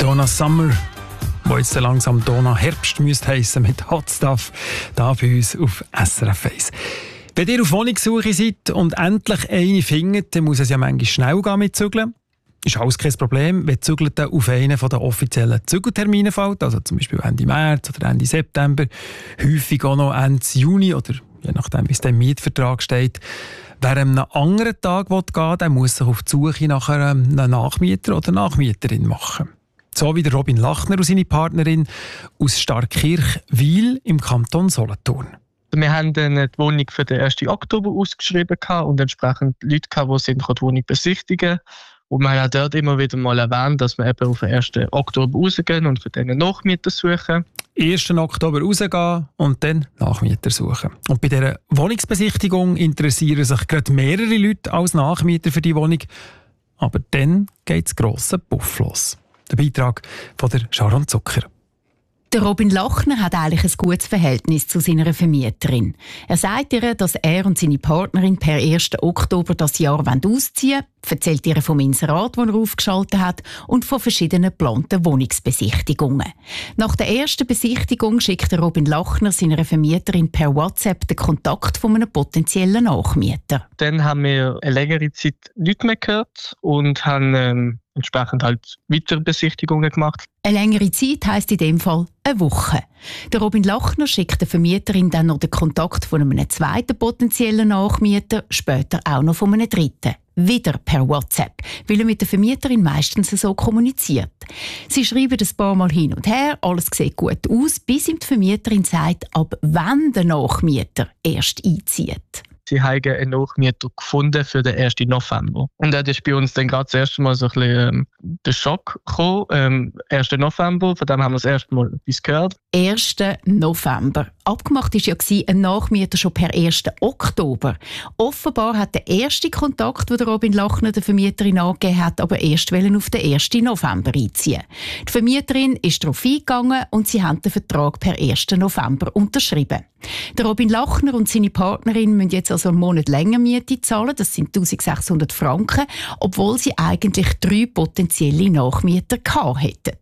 Donna Summer, wo jetzt langsam Donna Herbst müsste heissen, mit Hot Stuff, da bei uns auf SRF 1. Wenn ihr auf Wohnungssuche seid und endlich eine findet, dann muss es ja manchmal schnell gehen mit Zügeln. Ist alles kein Problem, wenn Zügelt auf einen der offiziellen Zügeltermine fällt, also zum Beispiel Ende März oder Ende September, häufig auch noch Ende Juni oder je nachdem, wie es im Mietvertrag steht. Wer an einem anderen Tag gehen will, der muss sich auf die Suche nach einem Nachmieter oder Nachmieterin machen. So wie der Robin Lachner und seine Partnerin aus Starkirch-Wil im Kanton Solothurn. Wir haben dann die Wohnung für den 1. Oktober ausgeschrieben und entsprechend Leute, die die Wohnung besichtigen. Und wir haben auch dort immer wieder mal erwähnt, dass wir eben auf den 1. Oktober rausgehen und für den Nachmieter suchen. 1. Oktober rausgehen und dann Nachmieter suchen. Und bei dieser Wohnungsbesichtigung interessieren sich gerade mehrere Leute als Nachmieter für die Wohnung. Aber dann geht das grosse Puff los. Der Beitrag von der Sharon Zucker. Der Robin Lachner hat eigentlich ein gutes Verhältnis zu seiner Vermieterin. Er sagt ihr, dass er und seine Partnerin per 1. Oktober das Jahr ausziehen wollen, erzählt ihr vom Inserat, das er aufgeschaltet hat, und von verschiedenen geplanten Wohnungsbesichtigungen. Nach der ersten Besichtigung schickt der Robin Lachner seiner Vermieterin per WhatsApp den Kontakt von einem potenziellen Nachmieter. Dann haben wir eine längere Zeit nichts mehr gehört und haben entsprechend halt weitere Besichtigungen gemacht. Eine längere Zeit heisst in dem Fall eine Woche. Der Robin Lachner schickt der Vermieterin dann noch den Kontakt von einem zweiten potenziellen Nachmieter, später auch noch von einem dritten. Wieder per WhatsApp, weil er mit der Vermieterin meistens so kommuniziert. Sie schreiben ein paar Mal hin und her, alles sieht gut aus, bis ihm die Vermieterin sagt, ab wann der Nachmieter erst einzieht. Sie haben einen Nachmieter gefunden für den 1. November. Und das ist bei uns dann gerade das erste Mal so ein bisschen der Schock gekommen. 1. November, von dem haben wir das erste Mal etwas gehört. 1. November. Abgemacht war ja ein Nachmieter schon per 1. Oktober. Offenbar hat der erste Kontakt, den Robin Lachner der Vermieterin angegeben hat, aber erst auf den 1. November einziehen. Die Vermieterin ist darauf eingegangen und sie haben den Vertrag per 1. November unterschrieben. Der Robin Lachner und seine Partnerin müssen jetzt also einen Monat länger Miete zahlen, das sind 1600 Franken, obwohl sie eigentlich 3 potenzielle Nachmieter gehabt hätten.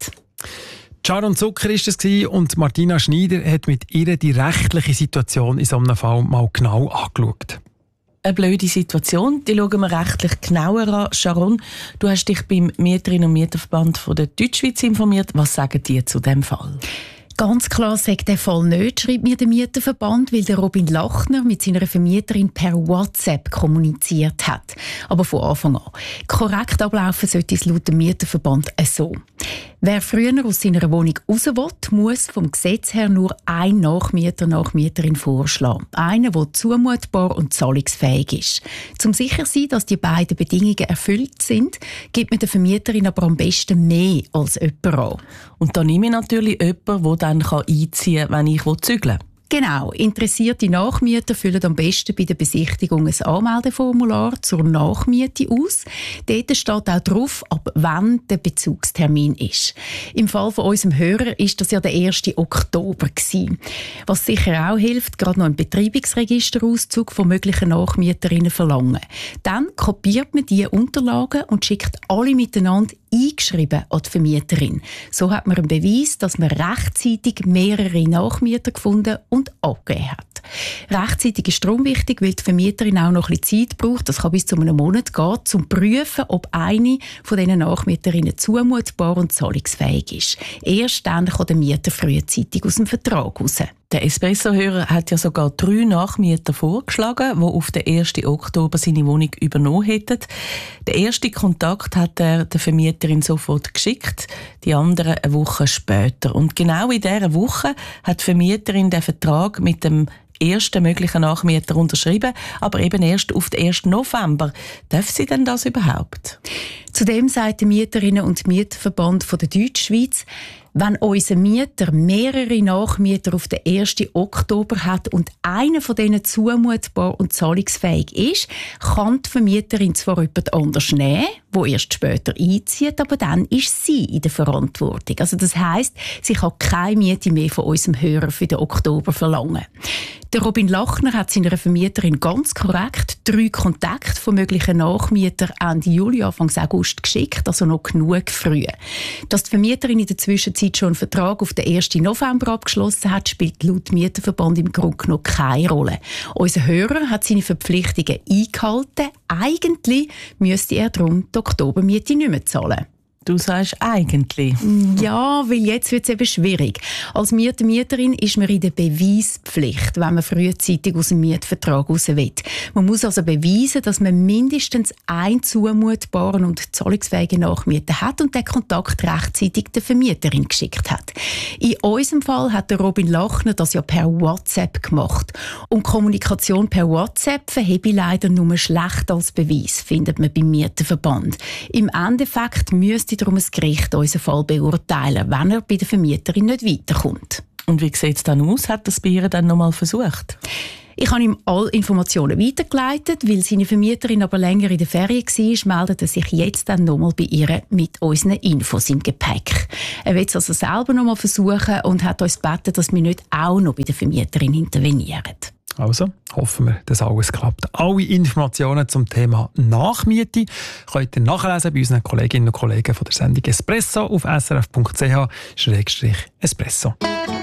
Sharon Zucker war das und Martina Schneider hat mit ihr die rechtliche Situation in so einem Fall mal genau angeschaut. Eine blöde Situation, die schauen wir rechtlich genauer an. Sharon, du hast dich beim Mieterinnen- und Mieterverband von der Deutschschweiz informiert. Was sagen die zu diesem Fall? Ganz klar sagt der Fall nicht, schreibt mir der Mieterverband, weil der Robin Lachner mit seiner Vermieterin per WhatsApp kommuniziert hat. Aber von Anfang an. Korrekt ablaufen sollte es laut dem Mieterverband so. Wer früher aus seiner Wohnung raus will, muss vom Gesetz her nur ein Nachmieterin vorschlagen. Einen, der zumutbar und zahlungsfähig ist. Zum sicher sein, dass die beiden Bedingungen erfüllt sind, gibt man der Vermieterin aber am besten mehr als jemand an. Und da nehme ich natürlich jemanden, der dann einziehen kann, wenn ich zügeln will. Genau. Interessierte Nachmieter füllen am besten bei der Besichtigung ein Anmeldeformular zur Nachmiete aus. Dort steht auch drauf, ab wann der Bezugstermin ist. Im Fall von unserem Hörer ist das ja der 1. Oktober gewesen. Was sicher auch hilft, gerade noch einen Betreibungsregisterauszug von möglichen Nachmieterinnen verlangen. Dann kopiert man diese Unterlagen und schickt alle miteinander eingeschrieben an die Vermieterin. So hat man einen Beweis, dass man rechtzeitig mehrere Nachmieter gefunden und angegeben hat. Rechtzeitig ist darum wichtig, weil die Vermieterin auch noch ein bisschen Zeit braucht, das kann bis zu einem Monat gehen, um zu prüfen, ob eine von diesen Nachmieterinnen zumutbar und zahlungsfähig ist. Erst dann kann der Mieter frühzeitig aus dem Vertrag raus. Der Espresso-Hörer hat ja sogar 3 Nachmieter vorgeschlagen, die auf den 1. Oktober seine Wohnung übernommen hätten. Den ersten Kontakt hat er der Vermieterin sofort geschickt, die anderen eine Woche später. Und genau in dieser Woche hat die Vermieterin den Vertrag mit dem ersten möglichen Nachmieter unterschrieben, aber eben erst auf den 1. November. Darf sie denn das überhaupt? Zudem sagt der Mieterinnen- und Mieterverband von der Deutschschweiz, wenn unser Mieter mehrere Nachmieter auf den 1. Oktober hat und einer von denen zumutbar und zahlungsfähig ist, kann die Vermieterin zwar jemand anders nehmen, die erst später einzieht, aber dann ist sie in der Verantwortung. Also das heisst, sie kann keine Miete mehr von unserem Hörer für den Oktober verlangen. Der Robin Lachner hat seiner Vermieterin ganz korrekt 3 Kontakte von möglichen Nachmietern Ende Juli, Anfang August geschickt, also noch genug früh. Dass die Vermieterin in der Zwischenzeit schon einen Vertrag auf den 1. November abgeschlossen hat, spielt laut Mieterverband im Grunde noch keine Rolle. Unser Hörer hat seine Verpflichtungen eingehalten. Eigentlich müsste er darum die Oktobermiete nicht mehr zahlen. Du sagst eigentlich. Ja, weil jetzt wird es eben schwierig. Als Mieterin ist man in der Beweispflicht, wenn man frühzeitig aus dem Mietvertrag raus will. Man muss also beweisen, dass man mindestens einen zumutbaren und zahlungsfähigen Nachmieter hat und den Kontakt rechtzeitig der Vermieterin geschickt hat. In unserem Fall hat der Robin Lachner das ja per WhatsApp gemacht. Und Kommunikation per WhatsApp verhebe ich leider nur schlecht als Beweis, findet man beim Mieterverband. Im Endeffekt müsste darum ein Gericht unseren Fall beurteilen, wenn er bei der Vermieterin nicht weiterkommt. Und wie sieht es dann aus? Hat das bei ihr dann nochmal versucht? Ich habe ihm alle Informationen weitergeleitet, weil seine Vermieterin aber länger in der Ferien war, meldet er sich jetzt dann nochmal bei ihr mit unseren Infos im Gepäck. Er will es also selber nochmal versuchen und hat uns gebeten, dass wir nicht auch noch bei der Vermieterin intervenieren. Also hoffen wir, dass alles klappt. Alle Informationen zum Thema Nachmiete könnt ihr nachlesen bei unseren Kolleginnen und Kollegen von der Sendung Espresso auf srf.ch/espresso.